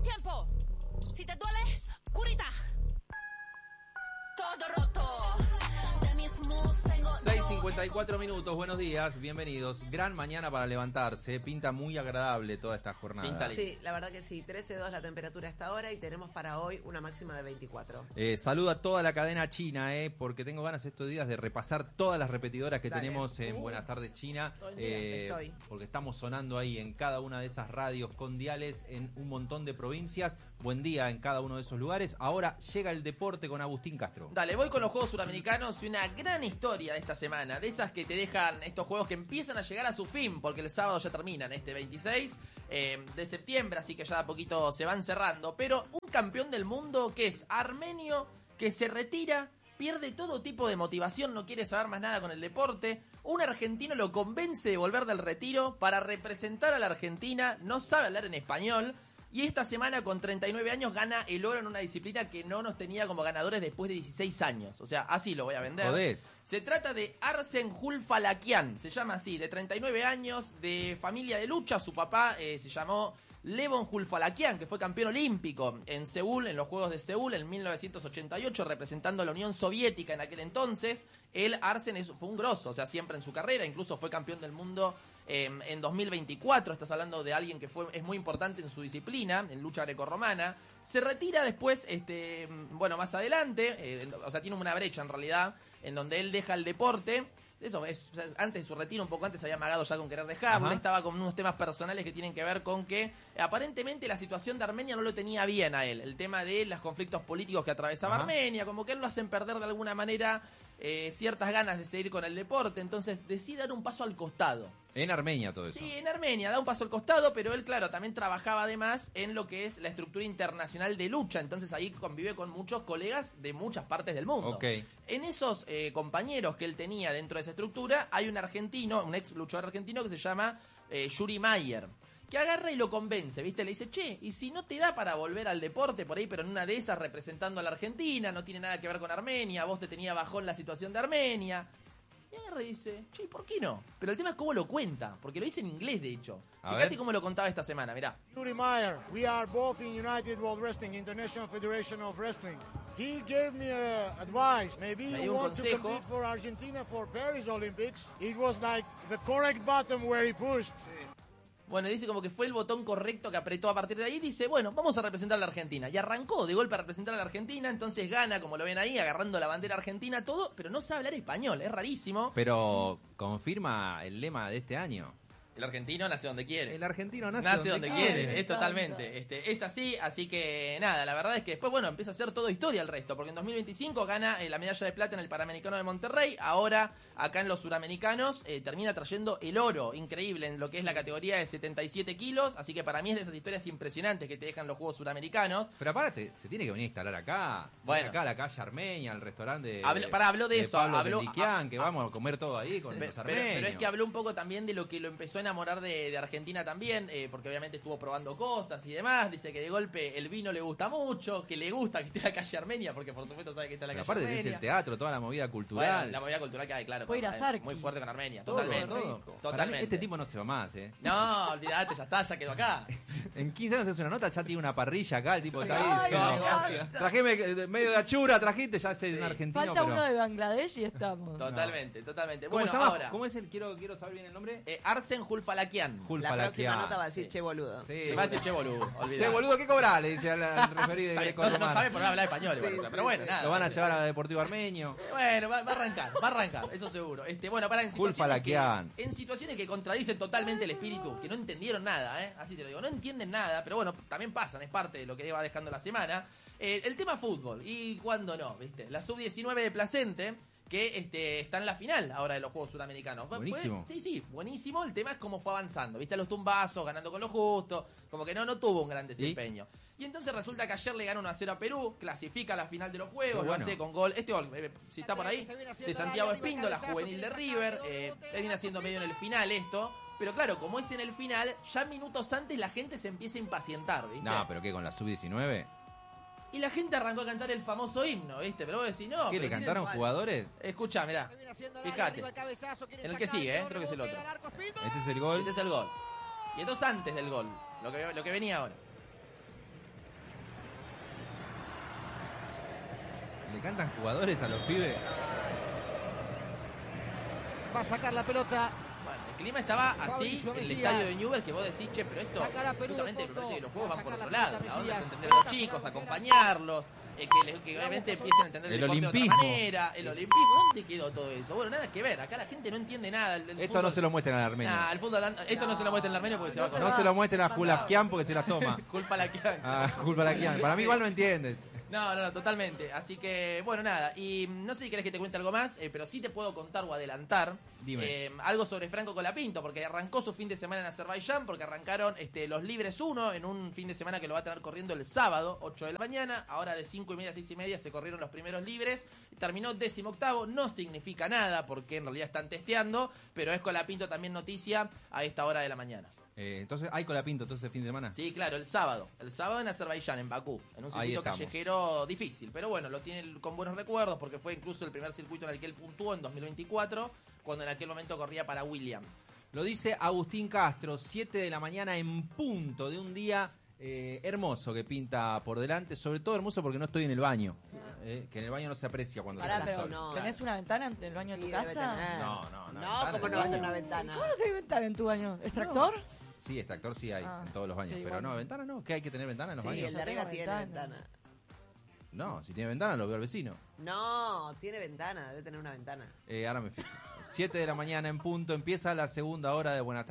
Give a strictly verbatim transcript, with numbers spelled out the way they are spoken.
tiempo. Si te duele, curita. Todo roto. De mis moves tengo seis cincuenta y cuatro minutos, buenos días, bienvenidos. Gran mañana para levantarse, pinta muy agradable toda esta jornada. Píntale. Sí, la verdad que sí, trece dos la temperatura hasta ahora y tenemos para hoy una máxima de veinticuatro. Eh, saludo a toda la cadena china, eh, porque tengo ganas estos días de repasar todas las repetidoras que Dale. tenemos en Uh, Buenas Tardes China. todo el día. Eh, Estoy. Porque estamos sonando ahí en cada una de esas radios con diales en un montón de provincias. Buen día en cada uno de esos lugares. Ahora llega el deporte con Agustín Castro. Dale, voy con los Juegos Suramericanos y una gran historia de esta semana, de esas que te dejan estos juegos que empiezan a llegar a su fin, porque el sábado ya terminan, este veintiséis eh, de septiembre, así que ya de a poquito se van cerrando, pero un campeón del mundo que es armenio, que se retira, pierde todo tipo de motivación, no quiere saber más nada con el deporte, un argentino lo convence de volver del retiro para representar a la Argentina, no sabe hablar en español. Y esta semana con treinta y nueve años gana el oro en una disciplina que no nos tenía como ganadores después de dieciséis años. O sea, así lo voy a vender. Podés. Se trata de Arsen Hulfalakian, se llama así, de treinta y nueve años, de familia de lucha. Su papá eh, se llamó Levon Hulfalakian, que fue campeón olímpico en Seúl, en los Juegos de Seúl en mil novecientos ochenta y ocho, representando a la Unión Soviética en aquel entonces. Él, Arsen, es, fue un grosso, o sea, siempre en su carrera, incluso fue campeón del mundo eh, en dos mil veinticuatro. Estás hablando de alguien que fue es muy importante en su disciplina, en lucha grecorromana. Se retira después, este bueno, más adelante, eh, o sea, tiene una brecha en realidad, en donde él deja el deporte. Eso es, o sea, antes de su retiro, un poco antes, había amagado ya con querer dejarlo. Él estaba con unos temas personales que tienen que ver con que eh, aparentemente la situación de Armenia no lo tenía bien a él. El tema de los conflictos políticos que atravesaba Ajá. Armenia, como que él lo hacen perder de alguna manera eh, ciertas ganas de seguir con el deporte. Entonces decide dar un paso al costado. En Armenia todo eso. Sí, en Armenia, da un paso al costado, pero él, claro, también trabajaba además en lo que es la estructura internacional de lucha, entonces ahí convive con muchos colegas de muchas partes del mundo. Okay. En esos eh, compañeros que él tenía dentro de esa estructura, hay un argentino, un ex luchador argentino que se llama eh, Yuri Mayer, que agarra y lo convence, ¿viste? Le dice, che, y si no te da para volver al deporte por ahí, pero en una de esas representando a la Argentina, no tiene nada que ver con Armenia, vos te tenía bajón la situación de Armenia. Y agarra y dice, che, ¿por qué no? Pero el tema es cómo lo cuenta, porque lo dice en inglés, de hecho. A Fíjate ver. cómo lo contaba esta semana, mirá. Yuri Mayer, we are both in United World Wrestling, International Federation of Wrestling. He gave me uh, advice. Maybe Me dio you un want consejo. to compete for Argentina for Paris Olympics. It was like the correct button where he pushed. Bueno, dice como que fue el botón correcto que apretó a partir de ahí. Dice, bueno, vamos a representar a la Argentina. Y arrancó de golpe a representar a la Argentina. Entonces gana, como lo ven ahí, agarrando la bandera argentina, todo. Pero no sabe hablar español, es rarísimo. Pero confirma el lema de este año. El argentino nace donde quiere. El argentino nace, Nace donde, donde quiere. quiere, es totalmente. Este, es así, así que nada, la verdad es que después, bueno, empieza a ser todo historia el resto, porque en dos mil veinticinco gana eh, la medalla de plata en el Panamericano de Monterrey, ahora acá en los Suramericanos eh, termina trayendo el oro, increíble, en lo que es la categoría de setenta y siete kilos, así que para mí es de esas historias impresionantes que te dejan los Juegos Suramericanos. Pero aparte, se tiene que venir a instalar acá, bueno, acá a la calle Armenia, al restaurante de, habló, para, habló de, de eso, Pablo habló, Tendiquian, que a, vamos a comer todo ahí con pero, los armenios. Pero, pero es que habló un poco también de lo que lo empezó a enamorar de, de Argentina también, eh, porque obviamente estuvo probando cosas y demás. Dice que de golpe el vino le gusta mucho, que le gusta que esté la calle Armenia, porque por supuesto sabe que está la pero calle aparte Armenia. Aparte es el teatro, toda la movida cultural. Bueno, la movida cultural que hay, claro. Puede ir a Sarkis. Muy fuerte con Armenia, todo, totalmente. Todo. Totalmente. Para mí este tipo no se va más, ¿eh? No, olvídate, ya está, ya quedó acá. En quince años hace una nota, ya tiene una parrilla acá, el tipo Sí, está ahí. ay, No, no, trajeme medio de achura, trajiste, ya es sí. un argentino. Falta pero... uno de Bangladesh y estamos. Totalmente, no. totalmente. ¿Cómo bueno, se llama? ahora. ¿Cómo es el? Quiero, quiero saber bien el nombre. Eh, Arsen Hulfalakian. La próxima nota va a decir, sí. che boludo. Sí, se va a decir che boludo. Olvidate. Che boludo, ¿qué cobrá? Le dice al, al referido de Greco. No, no sabe por no hablar español, igual, sí, o sea, pero bueno, nada. Lo van a llevar a Deportivo Armenio. Bueno, va, va a arrancar, va a arrancar, eso seguro. Este, bueno, para en situaciones, que, en situaciones que contradicen totalmente el espíritu, que no entendieron nada, ¿eh? Así te lo digo, no entienden nada, pero bueno, también pasan, es parte de lo que va dejando la semana. Eh, el tema fútbol, y cuándo no, ¿viste? La sub diecinueve de Placente, que este, está en la final ahora de los Juegos Suramericanos. Buenísimo. Fue, sí, sí, buenísimo. El tema es cómo fue avanzando. Viste a los tumbazos, ganando con lo justo. Como que no, no tuvo un gran desempeño. ¿Y? y entonces resulta que ayer le gana uno a cero a Perú, clasifica a la final de los Juegos, bueno. Lo hace con gol. Este gol, eh, si está por ahí, de Santiago Espindo, la juvenil de River. Eh, termina siendo medio en el final esto. Pero claro, como es en el final, ya minutos antes la gente se empieza a impacientar, ¿viste? No, pero ¿qué? ¿Con la sub diecinueve? Y la gente arrancó a cantar el famoso himno, ¿viste? Pero vos decís, no. ¿Qué, le cantaron tienen... jugadores? Escuchá, mirá. Fíjate. En el que sigue, ¿eh? Creo que es el otro. Este es el gol. Este es el gol. Y entonces antes del gol, lo que, lo que venía ahora. ¿Le cantan jugadores a los pibes? Va a sacar la pelota. Bueno, el clima estaba así Fabricio en el Mesías. estadio de Newell's, que vos decís, che, pero esto Sacar a Perú justamente de me fondo. parece que los juegos Va a van por sacar otro la lado. pelota La onda es Mesías. entender a los Pelota chicos, cerrada, acompañarlos, eh, que, les- que obviamente empiecen a entender el, El deporte de olimpismo. otra manera. El olimpismo, ¿dónde quedó todo eso? Bueno, nada que ver, acá la gente no entiende nada del, del Esto fútbol. no se lo muestran al armenio. Nah, el fútbol, esto no, se lo muestra el armenio porque se va a No correr. se lo muestren a Julafkian porque se las toma. Culpa la que Ah, culpa la Kian. Para mí igual no entiendes. No, no, no, totalmente. Así que, bueno, nada. Y mm, no sé si querés que te cuente algo más, eh, pero sí te puedo contar o adelantar Dime. eh, algo sobre Franco Colapinto, porque arrancó su fin de semana en Azerbaiyán, porque arrancaron este, los Libres uno en un fin de semana que lo va a tener corriendo el sábado, ocho de la mañana. Ahora de cinco y media a seis y media se corrieron los primeros Libres. Terminó décimo octavo. No significa nada, porque en realidad están testeando, pero es Colapinto también noticia a esta hora de la mañana. Eh, entonces, ¿hay Colapinto entonces el fin de semana? Sí, claro, el sábado. El sábado en Azerbaiyán, en Bakú. En un Ahí circuito estamos. callejero difícil. Pero bueno, lo tiene con buenos recuerdos porque fue incluso el primer circuito en el que él puntuó en dos mil veinticuatro, cuando en aquel momento corría para Williams. Lo dice Agustín Castro, siete de la mañana en punto de un día eh, hermoso que pinta por delante. Sobre todo hermoso porque no estoy en el baño. eh, que en el baño no se aprecia cuando Pará, sale el pero sol. no. ¿tenés una ventana ante el baño de tu Sí, debe casa? tener. No, no, no. No, ventana, ¿cómo no va a ser una ventana? ¿Cómo no tenés ventana en tu baño? ¿Extractor? Sí, extractor sí hay Ah, en todos los baños. sí, pero igual. no, ventana no. ¿Qué hay que tener ventana en los Sí, baños? el de arriba Tengo tiene ventana. ventana. No, si tiene ventana lo veo al vecino. No, tiene ventana, debe tener una ventana. Eh, ahora me fijo. siete de la mañana en punto, empieza la segunda hora de Buenas tardes.